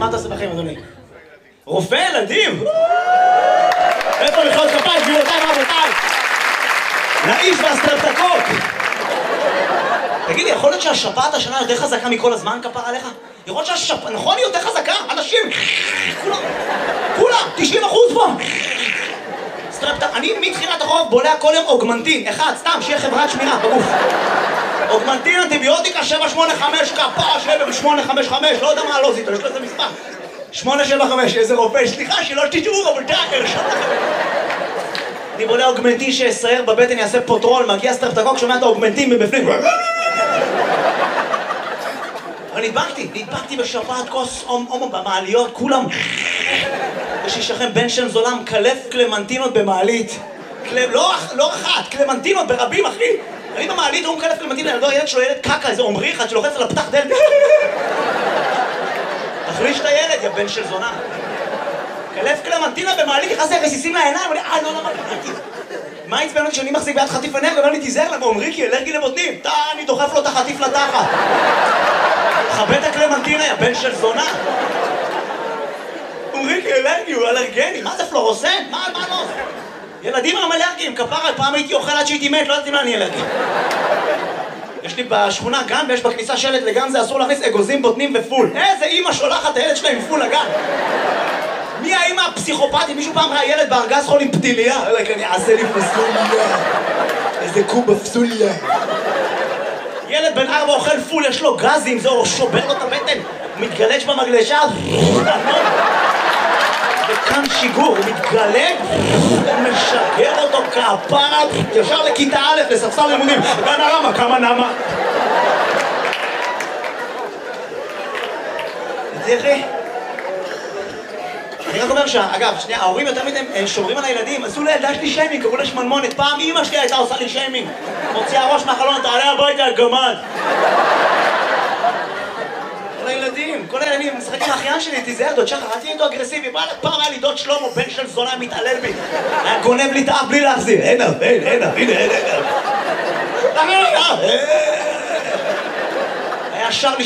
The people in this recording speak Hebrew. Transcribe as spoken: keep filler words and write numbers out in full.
מה אתה עושה בחיים, אדוני? רופא ילדים? איפה מחיאות כפיים, גבירותיי ורבותיי? לאיש והסטרפטקוק! תגיד לי, יכול להיות שהשפעת השנה יותר חזקה מכל הזמן, כפר עליך? יכול להיות שהשפעת, נכון, היא יותר חזקה? אנשים, כולם, כולם, תשעים אחוז פה! סטרפטק, אני מתחילת החורף בולע כל יום אוגמנטין, אחד, סתם, שיהיה חברת שמירה בגוף. אוגמנטין, אנטיביוטיקה, שבע שמונה חמש, כפר, שבע שמונה חמש חמש, לא יודע מה לא זיתו, יש לו איזה מספר. שמונה שבע חמש, איזה רופא, סליחה, שלא תשאו, אבל די, הרשום לכם. אני בולע אוגמנטין שישראל בבטן יעשה פוטרול, מגיע סטרפטקוק, שומע את האוגמנטין מבפנים. אבל נדבקתי, נדבקתי בשפעת כוס הומו במעליות, כולם. יש לי שכם בן שם זולם, קלף קלמנטינות במעלית. לא אחת, קלמנטינות ברבים, אחי. אני במעלית, הוא מקלף קלמנטינות, ילדו, הילד שלו ילד קקה, איזה עומרי אחד שלוחץ על הפתח דלת. תחליש את הילד, יא בן של זונה. קלף קלמנטינה במעלית, נכנס לי רסיסים לעיניים, ואני, אה, לא, לא, לא, מה עצבן אותי שאני מחזיק ביד חטיף אנרגיה, ואומר לי, תיזהר לה, ועומרי כי אלרגי לבוטנים. תא, אני דוחף לו את החטיף לתחת. חבט הקלמנטינה, יא בן של זונה. עומרי כי אלרגי, הוא אלרגני, מה זה פלורוסנט? מה, מה לא? ילדים הם אלרגיים, כפרה, פעם הייתי אוכל עד שהייתי מת, לא יודעת מה אני אלרגי. יש לי בשכונה גן, ויש בכניסה שלט לגן, זה אסור להכניס אגוזים, בוטנים ופול. איזה אימא שולחת את הילד שלה עם פול לגן. מי האמא הפסיכופתית? מישהו פעם ראה ילד בארגז חול עם פתיליה? אלא כי אני אעשה לי פסוליה. איזה קובה פסוליה. ילד בן ארבע אוכל פול, יש לו גזים, זהו, שובר לו את הבטן. הוא מתגלש במגלשה. וכאן שיגור, הוא מתגלג, הוא משגר אותו כפרה, ישר לכיתה א', לספסל לימודים. גן הרמה, כמה נמה. תראי. אני רק אומר שאגב, שנייה, ההורים יותר מדי שומרים על הילדים, עשו לילדה שלי שיימינג, קראו לה שמנמונת, פעם אמא שלי הייתה עושה לי שיימינג, מוציאה ראש מהחלון, תעלה הביתה, גמד. כל הילדים, כל הילדים, משחק עם האחיין שלי, תיזהר, דוד שחר, אל תהיה איתו אגרסיבי, פעם היה לי דוד שלמה, בן של זונה, מתעלל בי, היה גונב לי את האף בלי להחזיר, אין אף, אין, אין אף, הנה, אין אף. היה שר לי